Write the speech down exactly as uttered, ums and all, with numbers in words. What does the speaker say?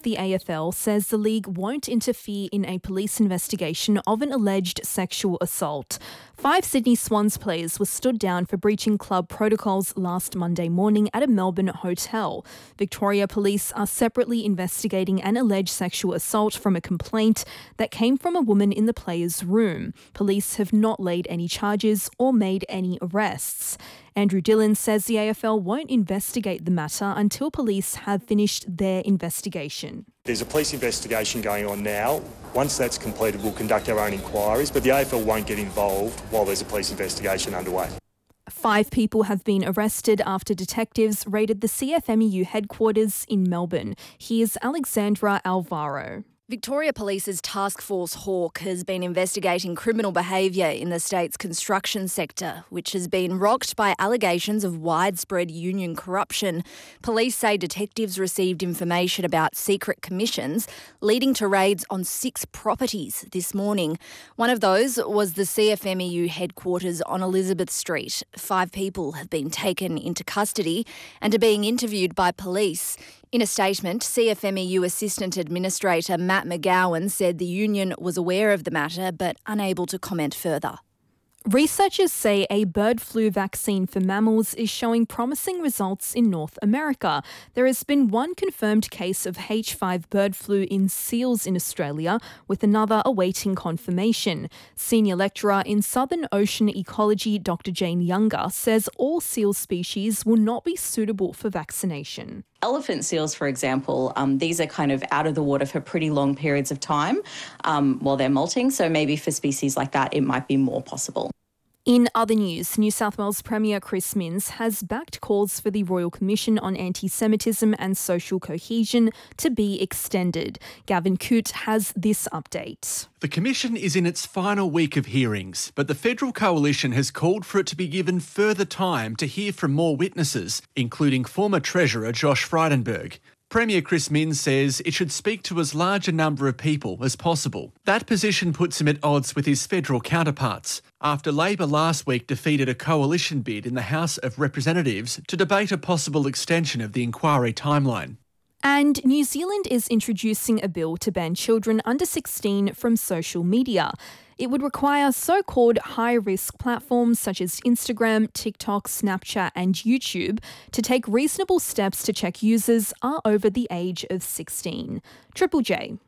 the A F L says the league won't interfere in a police investigation of an alleged sexual assault. Five Sydney Swans players were stood down for breaching club protocols last Monday morning at a Melbourne hotel. Victoria Police are separately investigating an alleged sexual assault from a complaint that came from a woman in the players' room. Police have not laid any charges or made any arrests. Andrew Dillon says the A F L won't investigate the matter until police have finished their investigation. There's a police investigation going on now. Once that's completed, we'll conduct our own inquiries, but the A F L won't get involved while there's a police investigation underway. Five people have been arrested after detectives raided the C F M E U headquarters in Melbourne. Here's Alexandra Alvaro. Victoria Police's Task Force Hawk has been investigating criminal behaviour in the state's construction sector, which has been rocked by allegations of widespread union corruption. Police say detectives received information about secret commissions, leading to raids on six properties this morning. One of those was the C F M E U headquarters on Elizabeth Street. Five people have been taken into custody and are being interviewed by police. In a statement, C F M E U Assistant Administrator Matt McGowan said the union was aware of the matter but unable to comment further. Researchers say a bird flu vaccine for mammals is showing promising results in North America. There has been one confirmed case of H five bird flu in seals in Australia, with another awaiting confirmation. Senior lecturer in Southern Ocean Ecology, Doctor Jane Younger, says all seal species will not be suitable for vaccination. Elephant seals, for example, um, these are kind of out of the water for pretty long periods of time um, while they're molting. So maybe for species like that, it might be more possible. In other news, New South Wales Premier Chris Minns has backed calls for the Royal Commission on Anti-Semitism and Social Cohesion to be extended. Gavin Coote has this update. The Commission is in its final week of hearings, but the Federal Coalition has called for it to be given further time to hear from more witnesses, including former Treasurer Josh Frydenberg. Premier Chris Minns says it should speak to as large a number of people as possible. That position puts him at odds with his federal counterparts, after Labor last week defeated a coalition bid in the House of Representatives to debate a possible extension of the inquiry timeline. And New Zealand is introducing a bill to ban children under sixteen from social media. It would require so-called high-risk platforms such as Instagram, TikTok, Snapchat and YouTube to take reasonable steps to check users are over the age of sixteen. Triple J.